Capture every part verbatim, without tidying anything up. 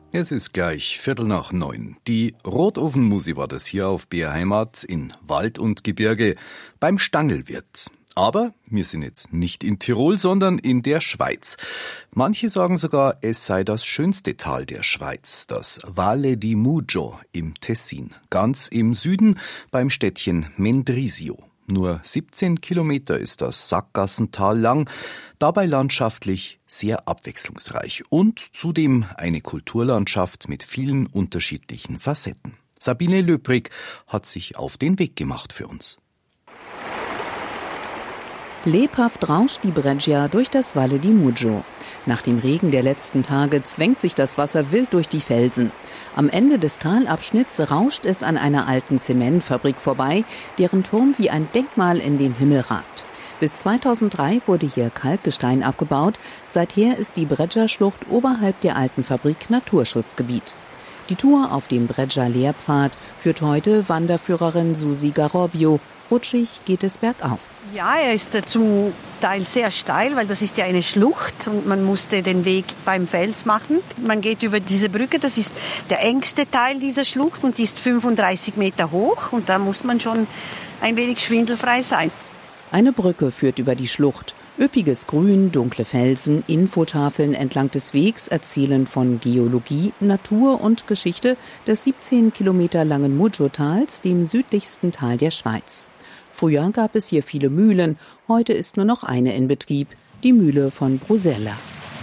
Es ist gleich Viertel nach neun. Die Rotofenmusi war das hier auf B R Heimat in Wald und Gebirge beim Stangelwirt. Aber wir sind jetzt nicht in Tirol, sondern in der Schweiz. Manche sagen sogar, es sei das schönste Tal der Schweiz, das Valle di Mugio im Tessin, ganz im Süden beim Städtchen Mendrisio. Nur siebzehn Kilometer ist das Sackgassental lang, dabei landschaftlich sehr abwechslungsreich und zudem eine Kulturlandschaft mit vielen unterschiedlichen Facetten. Sabine Löbrig hat sich auf den Weg gemacht für uns. Lebhaft rauscht die Breggia durch das Valle di Mugio. Nach dem Regen der letzten Tage zwängt sich das Wasser wild durch die Felsen. Am Ende des Talabschnitts rauscht es an einer alten Zementfabrik vorbei, deren Turm wie ein Denkmal in den Himmel ragt. Bis zweitausenddrei wurde hier Kalkgestein abgebaut. Seither ist die Breggia-Schlucht oberhalb der alten Fabrik Naturschutzgebiet. Die Tour auf dem Breggia-Lehrpfad führt heute Wanderführerin Susi Garobbio. Rutschig geht es bergauf. Ja, er ist zum Teil sehr steil, weil das ist ja eine Schlucht und man musste den Weg beim Fels machen. Man geht über diese Brücke, das ist der engste Teil dieser Schlucht und die ist fünfunddreißig Meter hoch und da muss man schon ein wenig schwindelfrei sein. Eine Brücke führt über die Schlucht. Üppiges Grün, dunkle Felsen, Infotafeln entlang des Wegs erzählen von Geologie, Natur und Geschichte des siebzehn Kilometer langen Muggiotals, dem südlichsten Tal der Schweiz. Früher gab es hier viele Mühlen, heute ist nur noch eine in Betrieb, die Mühle von Brusella.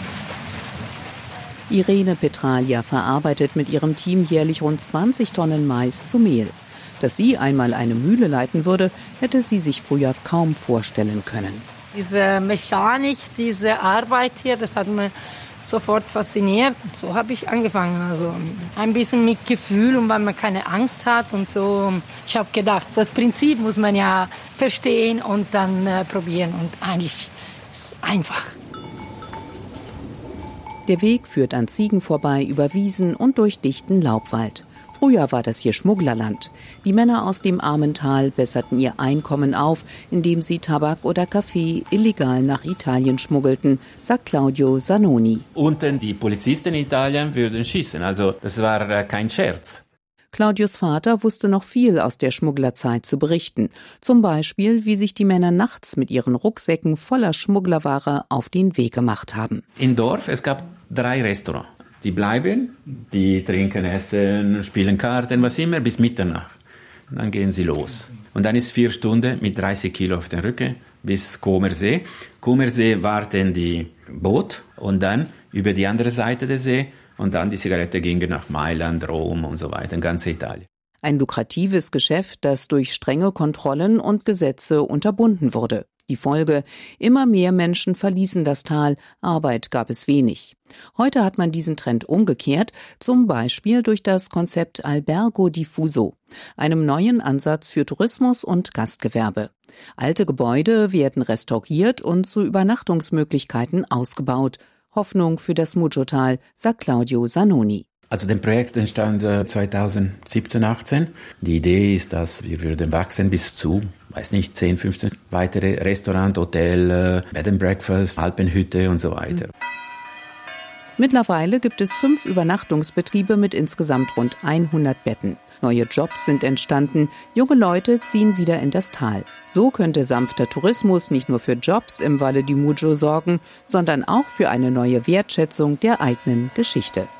Irene Petralia verarbeitet mit ihrem Team jährlich rund zwanzig Tonnen Mais zu Mehl. Dass sie einmal eine Mühle leiten würde, hätte sie sich früher kaum vorstellen können. Diese Mechanik, diese Arbeit hier, das hat mich sofort fasziniert. So habe ich angefangen, also ein bisschen mit Gefühl und weil man keine Angst hat und so. Ich habe gedacht, das Prinzip muss man ja verstehen und dann äh, probieren und eigentlich ist es einfach. Der Weg führt an Ziegen vorbei, über Wiesen und durch dichten Laubwald. Früher war das hier Schmugglerland. Die Männer aus dem armen Tal besserten ihr Einkommen auf, indem sie Tabak oder Kaffee illegal nach Italien schmuggelten, sagt Claudio Zanoni. Unten die Polizisten in Italien würden schießen, also das war äh, kein Scherz. Claudios Vater wusste noch viel aus der Schmugglerzeit zu berichten. Zum Beispiel, wie sich die Männer nachts mit ihren Rucksäcken voller Schmugglerware auf den Weg gemacht haben. Im Dorf, es gab drei Restaurants. Die bleiben, die trinken, essen, spielen Karten, was immer, bis Mitternacht. Und dann gehen sie los. Und dann ist vier Stunden mit dreißig Kilo auf dem Rücken bis Comersee. Comersee warten die Boot und dann über die andere Seite des See. Und dann die Zigarette gingen nach Mailand, Rom und so weiter, in ganz Italien. Ein lukratives Geschäft, das durch strenge Kontrollen und Gesetze unterbunden wurde. Die Folge: immer mehr Menschen verließen das Tal, Arbeit gab es wenig. Heute hat man diesen Trend umgekehrt, zum Beispiel durch das Konzept Albergo Diffuso, einem neuen Ansatz für Tourismus und Gastgewerbe. Alte Gebäude werden restauriert und zu Übernachtungsmöglichkeiten ausgebaut. Hoffnung für das Mugiotal, sagt Claudio Zanoni. Also das Projekt entstand zweitausendsiebzehn, achtzehn. Die Idee ist, dass wir würden wachsen bis zu, weiß nicht, zehn, fünfzehn weitere Restaurant, Hotel, Bed and Breakfast, Alpenhütte und so weiter. Mittlerweile gibt es fünf Übernachtungsbetriebe mit insgesamt rund hundert Betten. Neue Jobs sind entstanden, junge Leute ziehen wieder in das Tal. So könnte sanfter Tourismus nicht nur für Jobs im Valle di Mugio sorgen, sondern auch für eine neue Wertschätzung der eigenen Geschichte.